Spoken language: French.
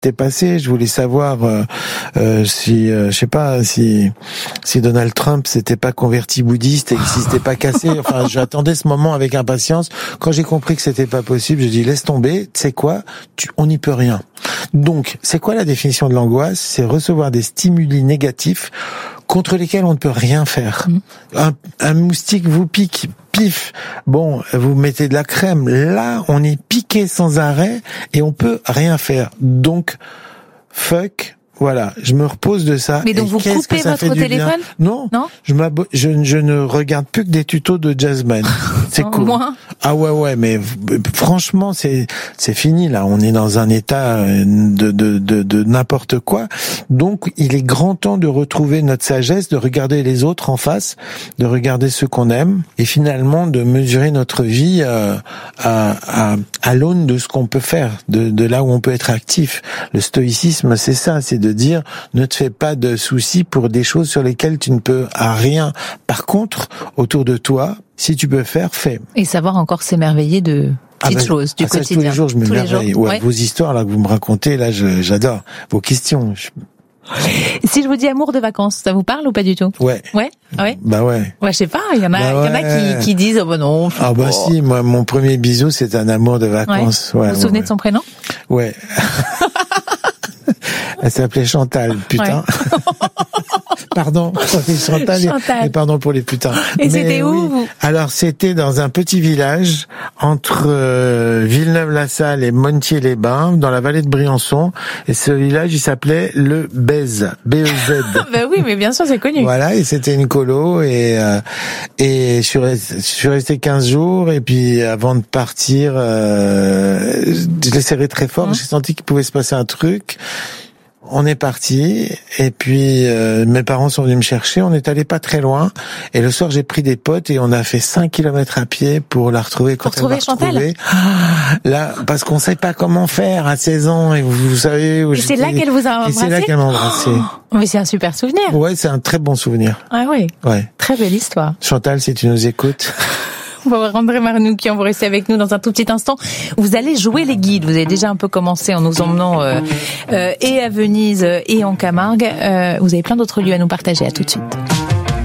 s'était passé. Je voulais savoir si, je sais pas, si Donald Trump s'était pas converti bouddhiste et que s'il s'était pas cassé. Enfin, j'attendais ce moment avec impatience. Quand j'ai compris que c'était pas possible, j'ai dit laisse tomber. Tu sais quoi, on n'y peut rien. Donc, c'est quoi la définition de l'angoisse? C'est recevoir des stimuli négatifs contre lesquels on ne peut rien faire. Un moustique vous pique, pif, bon, vous mettez de la crème. Là, on est piqué sans arrêt et on peut rien faire. Donc, fuck. Voilà, je me repose de ça. Mais donc vous coupez votre téléphone? Non, je ne regarde plus que des tutos de Jasmine. C'est cool. Moi. Ah ouais, mais franchement, c'est fini là. On est dans un état de n'importe quoi. Donc, il est grand temps de retrouver notre sagesse, de regarder les autres en face, de regarder ceux qu'on aime, et finalement de mesurer notre vie à l'aune de ce qu'on peut faire, de là où on peut être actif. Le stoïcisme, c'est ça, c'est de dire ne te fais pas de soucis pour des choses sur lesquelles tu ne peux rien. Par contre, autour de toi, si tu peux faire, fais. Et savoir encore s'émerveiller de petites choses du quotidien. Tous les jours, je m'émerveille. Ouais. Vos histoires là que vous me racontez, là, j'adore. Vos questions. Si je vous dis amour de vacances, ça vous parle ou pas du tout? Ouais. Ah ouais? Bah ouais. Ouais, je sais pas, il y en a qui disent oh bah non. Ah bah si, moi mon premier bisou c'est un amour de vacances. Ouais. Vous vous souvenez de son prénom? Ouais. Elle s'appelait Chantal, putain. Ouais. Pardon, Chantal. Et pardon pour les putains. Et c'était où, vous? Alors, c'était dans un petit village entre Villeneuve-la-Salle et Montier-les-Bains, dans la vallée de Briançon. Et ce village, il s'appelait le Bèze, B-E-Z. Ben oui, mais bien sûr, c'est connu. Voilà, et c'était une colo, et je suis resté 15 jours, et puis avant de partir, je l'ai serré très fort, j'ai senti qu'il pouvait se passer un truc. On est parti, et puis mes parents sont venus me chercher, on est allé pas très loin, et le soir j'ai pris des potes et on a fait 5 kilomètres à pied pour la retrouver quand elle va retrouver. Là, parce qu'on sait pas comment faire à 16 ans, et vous savez où et c'est là qu'elle vous a embrassé? Et c'est là qu'elle m'a embrassé. Mais c'est un super souvenir. Ouais, c'est un très bon souvenir. Ah oui. Ouais. Très belle histoire. Chantal, si tu nous écoutes. On va voir André Marnoukian, vous restez avec nous dans un tout petit instant. Vous allez jouer les guides. Vous avez déjà un peu commencé en nous emmenant et à Venise et en Camargue. Vous avez plein d'autres lieux à nous partager. À tout de suite.